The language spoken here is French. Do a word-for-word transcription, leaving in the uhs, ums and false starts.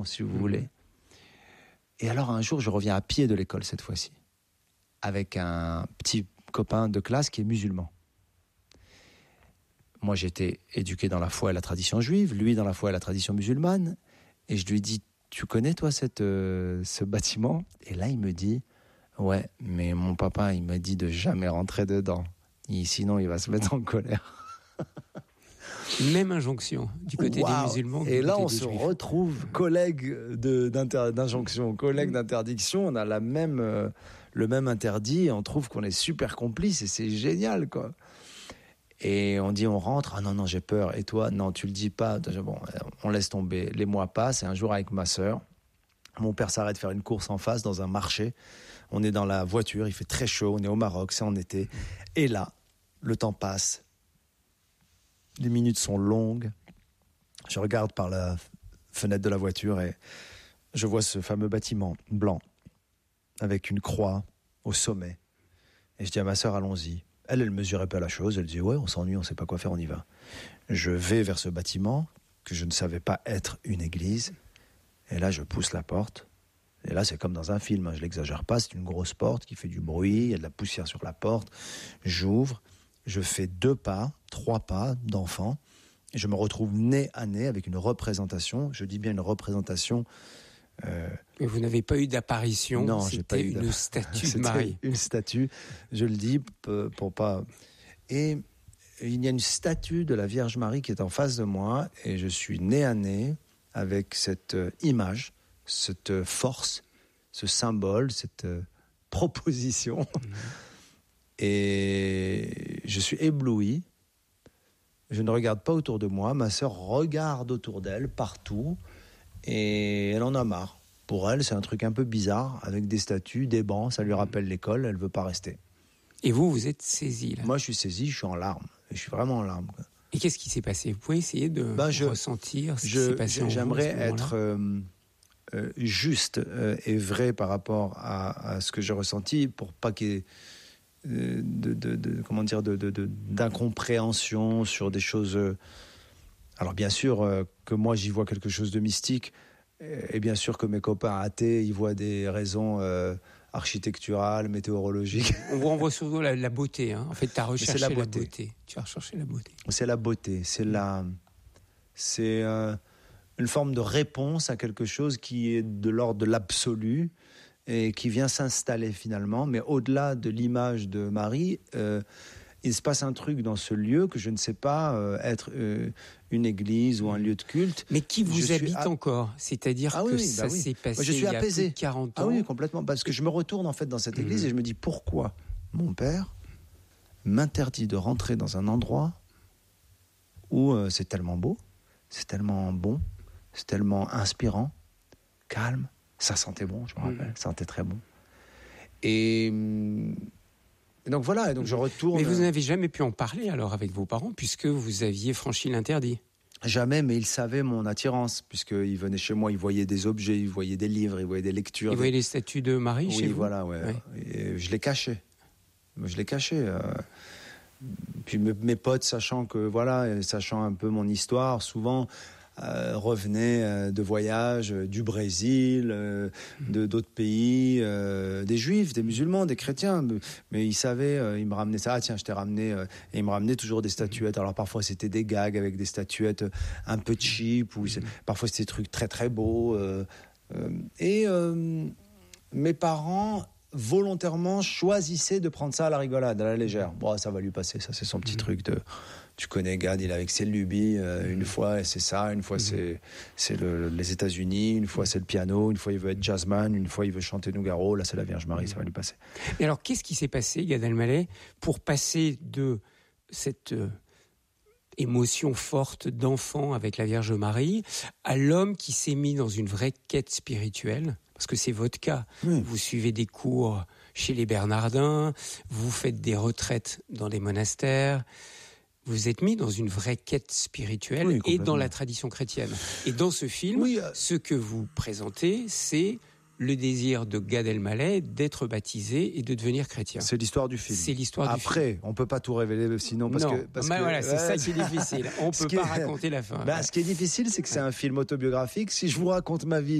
si vous mmh. voulez. Et alors un jour, je reviens à pied de l'école cette fois-ci, avec un petit copain de classe qui est musulman. Moi, j'étais éduqué dans la foi et la tradition juive, lui dans la foi et la tradition musulmane. Et je lui dis, tu connais toi cette, euh, ce bâtiment ? Et là, il me dit, ouais, mais mon papa, il m'a dit de jamais rentrer dedans. Et sinon, il va se mettre en colère. Même injonction du côté wow. des musulmans. Et là, on se juifs. retrouve collègues de, d'inter, d'injonction, collègues mmh. d'interdiction. On a la même, euh, le même interdit. Et on trouve qu'on est super complices et c'est génial, quoi. Et on dit, on rentre. Ah non, non, j'ai peur. Et toi, non, tu le dis pas. Bon, on laisse tomber. Les mois passent. Et un jour, avec ma sœur, mon père s'arrête faire une course en face dans un marché. On est dans la voiture. Il fait très chaud. On est au Maroc. C'est en été. Et là, le temps passe. Les minutes sont longues. Je regarde par la fenêtre de la voiture et je vois ce fameux bâtiment blanc avec une croix au sommet. Et je dis à ma sœur, allons-y. Elle, elle mesurait pas la chose. Elle dit, ouais, on s'ennuie, on sait pas quoi faire, on y va. Je vais vers ce bâtiment que je ne savais pas être une église. Et là, je pousse la porte. Et là, c'est comme dans un film, hein, je l'exagère pas. C'est une grosse porte qui fait du bruit. Il y a de la poussière sur la porte. J'ouvre. Je fais deux pas, trois pas d'enfant, et je me retrouve nez à nez avec une représentation. Je dis bien une représentation. Euh... Mais vous n'avez pas eu d'apparition. Non, c'était j'ai pas eu une de... statue c'était de Marie. Une statue, je le dis pour pas. Et il y a une statue de la Vierge Marie qui est en face de moi, et je suis nez à nez avec cette image, cette force, ce symbole, cette proposition. Mmh. Et je suis ébloui. Je ne regarde pas autour de moi. Ma sœur regarde autour d'elle, partout. Et elle en a marre. Pour elle, c'est un truc un peu bizarre, avec des statues, des bancs. Ça lui rappelle l'école. Elle ne veut pas rester. Et vous, vous êtes saisi, là ? Moi, je suis saisi. Je suis en larmes. Je suis vraiment en larmes. Quoi. Et qu'est-ce qui s'est passé ? Vous pouvez essayer de ben, je, ressentir ce je, qui s'est passé je, en J'aimerais vous, à ce être euh, euh, juste euh, et vrai par rapport à, à ce que j'ai ressenti, pour pas qu'il y ait De, de, de, comment dire, de, de, de, d'incompréhension sur des choses. Alors bien sûr euh, que moi j'y vois quelque chose de mystique, et bien sûr que mes copains athées y voient des raisons euh, architecturales, météorologiques. On vous renvoie surtout la, la beauté. Hein. En fait, tu as recherché la beauté. beauté. la beauté. Tu as recherché la beauté. C'est la beauté. C'est la, c'est euh, une forme de réponse à quelque chose qui est de l'ordre de l'absolu. Et qui vient s'installer finalement, mais au-delà de l'image de Marie, euh, il se passe un truc dans ce lieu que je ne sais pas euh, être euh, une église ou un lieu de culte. Mais qui vous je habite suis... encore ? C'est-à-dire ah que oui, ça bah oui. s'est passé Moi, je suis il y a apaisé. plus de quarante ans. Ah oui, complètement, parce que je me retourne en fait dans cette église mmh. et je me dis pourquoi mon père m'interdit de rentrer dans un endroit où euh, c'est tellement beau, c'est tellement bon, c'est tellement inspirant, calme. Ça sentait bon, je me rappelle, mmh. ça sentait très bon. Et, et donc voilà, et donc je retourne. Mais vous n'avez jamais pu en parler alors avec vos parents, puisque vous aviez franchi l'interdit ? Jamais, mais ils savaient mon attirance, puisqu'ils venaient chez moi, ils voyaient des objets, ils voyaient des livres, ils voyaient des lectures. Ils voyaient les statues de Marie oui, chez vous ? Oui, voilà, ouais. ouais. Et je les cachais. Je les cachais. Euh... Puis mes, mes potes, sachant que, voilà, sachant un peu mon histoire, souvent... Euh, revenaient euh, de voyages euh, du Brésil, euh, de d'autres pays, euh, des juifs, des musulmans, des chrétiens, mais ils savaient, euh, ils me ramenaient ça, ah tiens je t'ai ramené, euh, et ils me ramenaient toujours des statuettes. Alors parfois c'était des gags avec des statuettes un peu cheap, ou parfois c'était des trucs très très beaux, euh, euh, et euh, mes parents volontairement choisissaient de prendre ça à la rigolade, à la légère. Bon, ça va lui passer, ça c'est son petit truc de... Tu connais Gad, il est avec ses lubies. Euh, une fois, c'est ça. Une fois, mmh. c'est, c'est le, les États-Unis. Une fois, c'est le piano. Une fois, il veut être jazzman. Une fois, il veut chanter Nougaro. Là, c'est la Vierge Marie. Mmh. Ça va lui passer. Et alors, qu'est-ce qui s'est passé, Gad Elmaleh, pour passer de cette euh, émotion forte d'enfant avec la Vierge Marie à l'homme qui s'est mis dans une vraie quête spirituelle ? Parce que c'est votre cas. Mmh. Vous suivez des cours chez les Bernardins. Vous faites des retraites dans des monastères. Vous êtes mis dans une vraie quête spirituelle oui, et dans la tradition chrétienne. Et dans ce film, oui, euh... ce que vous présentez, c'est le désir de Gad Elmaleh d'être baptisé et de devenir chrétien. C'est l'histoire du film. C'est l'histoire du Après, film. on peut pas tout révéler sinon parce non, que parce bah que voilà, c'est ouais, ça qui est difficile. On peut pas est, raconter la fin. Bah, ouais. Ce qui est difficile, c'est que c'est un film autobiographique. Si je vous raconte ma vie